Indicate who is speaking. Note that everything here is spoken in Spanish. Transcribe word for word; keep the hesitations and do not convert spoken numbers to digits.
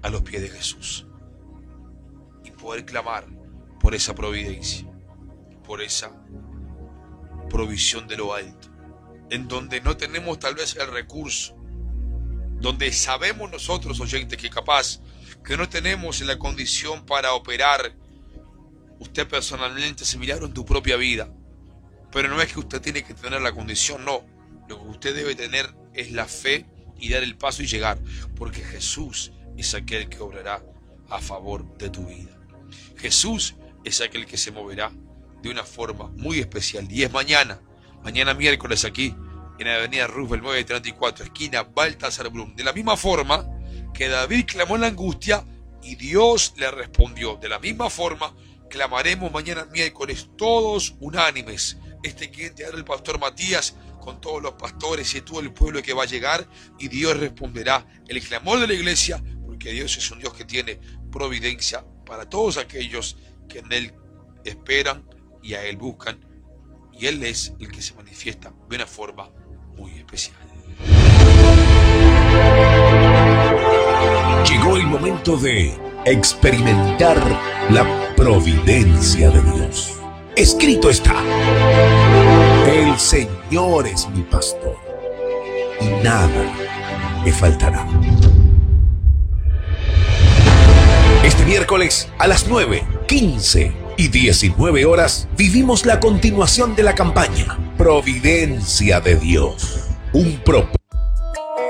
Speaker 1: a los pies de Jesús y poder clamar por esa providencia, por esa provisión de lo alto, en donde no tenemos tal vez el recurso, donde sabemos nosotros, oyentes, que capaz que no tenemos la condición para operar usted personalmente ese milagro en tu propia vida. Pero no es que usted tiene que tener la condición, no. Lo que usted debe tener es la fe y dar el paso y llegar, porque Jesús es aquel que obrará a favor de tu vida. Jesús es aquel que se moverá de una forma muy especial. Y es mañana, mañana miércoles aquí, en la avenida Roosevelt nueve treinta y cuatro, esquina Baltasar Blum. De la misma forma que David clamó en la angustia y Dios le respondió, de la misma forma clamaremos mañana miércoles todos unánimes. Este cliente era el pastor Matías con todos los pastores y todo el pueblo que va a llegar, y Dios responderá el clamor de la iglesia, porque Dios es un Dios que tiene providencia para todos aquellos que en Él esperan y a Él buscan, y Él es el que se manifiesta de una forma muy especial.
Speaker 2: Llegó el momento de experimentar la providencia de Dios. Escrito está: el Señor es mi pastor y nada me faltará. Este miércoles a las nueve, quince y diecinueve horas vivimos la continuación de la campaña Providencia de Dios. Un propósito.